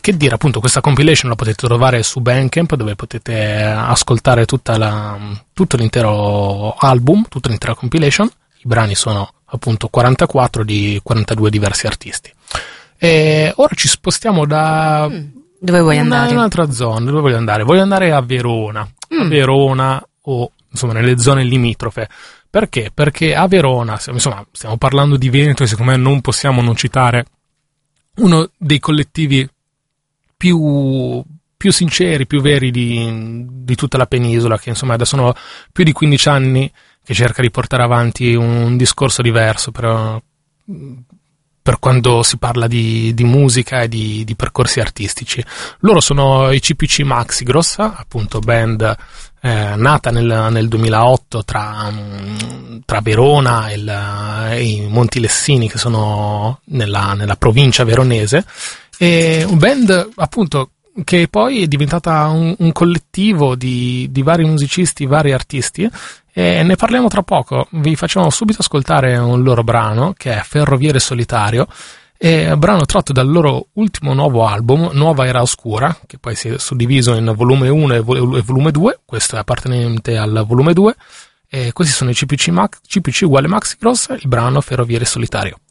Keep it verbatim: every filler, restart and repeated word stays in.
che dire, appunto, questa compilation la potete trovare su Bandcamp, dove potete ascoltare tutta la, tutto l'intero album, tutta l'intera compilation. I brani sono appunto quarantaquattro di quarantadue diversi artisti. E ora ci spostiamo da mm. Dove vuoi una, andare? in un'altra zona. Dove voglio andare? Voglio andare a Verona, mm. a Verona o insomma nelle zone limitrofe. Perché? Perché a Verona, insomma, stiamo parlando di Veneto e secondo me non possiamo non citare uno dei collettivi più, più sinceri, più veri di, di tutta la penisola, che insomma adesso sono più di quindici anni che cerca di portare avanti un discorso diverso per, per quando si parla di, di musica e di, di percorsi artistici. Loro sono i C P C Maxigross, appunto band eh, nata nel, nel duemilaotto tra, tra Verona e, il, e i Monti Lessini, che sono nella, nella provincia veronese, e un band appunto che poi è diventata un, un collettivo di, di vari musicisti, vari artisti, e ne parliamo tra poco. Vi facciamo subito ascoltare un loro brano che è Ferroviere Solitario, è un brano tratto dal loro ultimo nuovo album, Nuova Era Oscura, che poi si è suddiviso in volume uno e volume due. Questo è appartenente al volume due, e questi sono i C P C, Max, C P C uguale Maxigross, il brano Ferroviere Solitario.